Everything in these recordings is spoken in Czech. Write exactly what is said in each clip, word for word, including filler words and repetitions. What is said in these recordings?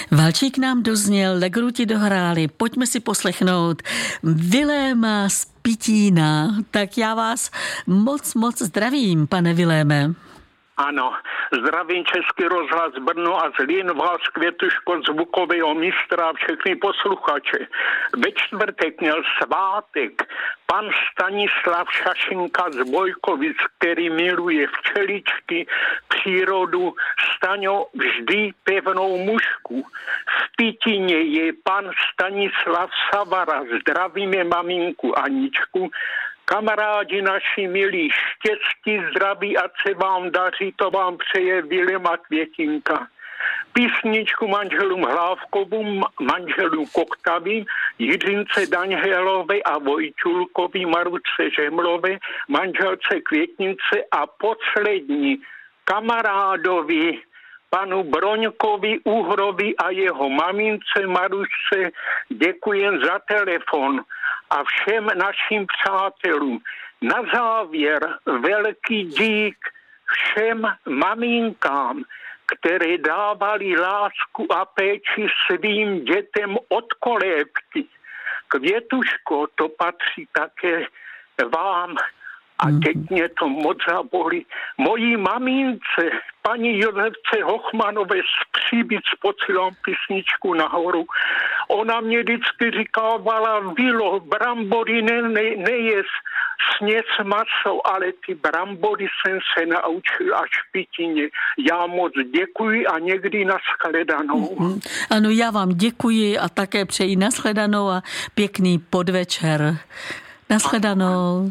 Valčík nám dozněl, Legruti dohráli, pojďme si poslechnout Viléma z Pitína. Tak já vás moc, moc zdravím, pane Viléme. Ano, zdravím Český rozhlas Brno a Zlín, vás Květuško, zvukového mistra a všechny posluchače. Ve čtvrtek měl svátek pan Stanislav Šašinka z Bojkovic, který miluje včeličky, přírodu. Staňo, vždy pevnou mužku. V Pitíně je pan Stanislav Savara, zdravíme maminku Aničku. Kamarádi naši milí, štěstí, zdraví, ať se vám daří, to vám přeje Vilém a Květinka. Písničku manželům Hlávkovům, manželům Koktavým, Jiřince Daňhelové a Vojčulkovi, Maruce Žemlové, manželce Květnice a poslední kamarádovi panu Broňkovi Uhrovi a jeho mamince Marušce děkujem za telefon a všem našim přátelům. Na závěr velký dík všem maminkám, které dávali lásku a péči svým dětem od kolébky. Květuško, to patří také vám. A teď mě to moc zabolí. Mojí mamince, paní Josefce Hochmanové z Příbic, posílám písničku nahoru. Ona mě vždycky říkávala, Vilo, brambory ne, ne, nejes, sněz maso, ale ty brambory jsem se naučil až v Pitíně. Já moc děkuji a někdy nashledanou. Mm-hmm. Ano, já vám děkuji a také přeji nashledanou a pěkný podvečer. Nashledanou.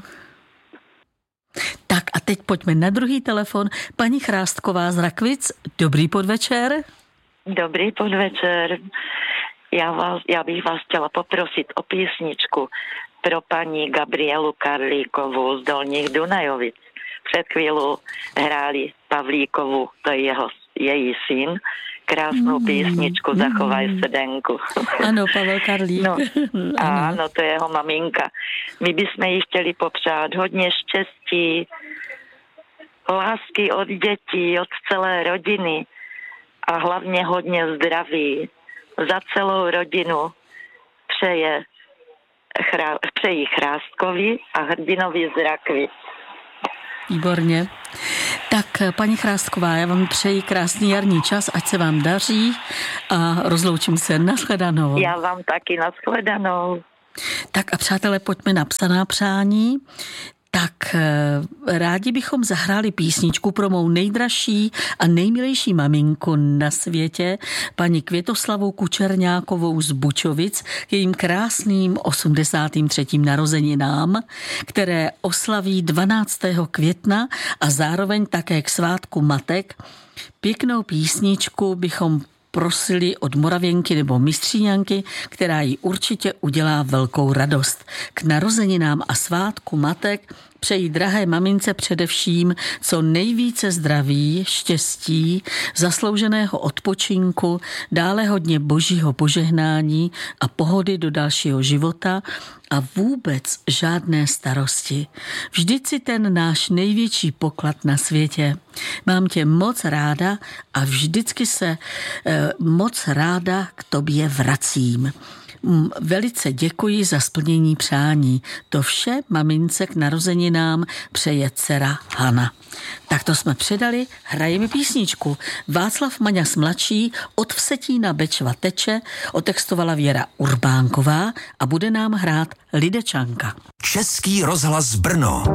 Tak a teď pojďme na druhý telefon. Paní Chrástková z Rakvic, dobrý podvečer. Dobrý podvečer. Já, vás, já bych vás chtěla poprosit o písničku pro paní Gabrielu Karlíkovou z Dolních Dunajovic. Před chvílou hráli Pavlíkovu, to je jeho, její syn, krásnou písničku mm, Zachovaj mm. sedenku. Ano, Pavel Karlík. No, ano, to je jeho maminka. My bychom jí chtěli popřát hodně štěstí, lásky od dětí, od celé rodiny a hlavně hodně zdraví. Za celou rodinu přeje chra, přeji Chrástkovi a Hrdinovi z Rakvic. Výborně. Tak, paní Chrástková, já vám přeji krásný jarní čas, ať se vám daří a rozloučím se. Nashledanou. Já vám taky nashledanou. Tak a přátelé, pojďme na psaná přání. Tak rádi bychom zahráli písničku pro mou nejdražší a nejmilejší maminku na světě, paní Květoslavu Kučerňákovou z Bučovic, k jejím krásným osmdesátým třetím narozeninám, které oslaví dvanáctého května a zároveň také k svátku matek. Pěknou písničku bychom prosili od Moravěnky nebo Mistříňanky, která jí určitě udělá velkou radost. K narozeninám a svátku matek přeji drahé mamince především co nejvíce zdraví, štěstí, zaslouženého odpočinku, dále hodně božího požehnání a pohody do dalšího života a vůbec žádné starosti. Vždyť si ten náš největší poklad na světě. Mám tě moc ráda a vždycky se eh, moc ráda k tobě vracím. Velice děkuji za splnění přání. To vše mamince k narozeninám přeje dcera Hana. Tak to jsme předali, hrajeme písničku. Václav Maňas mladší od Vsetína Bečva teče otextovala Věra Urbánková a bude nám hrát Lidečanka. Český rozhlas Brno.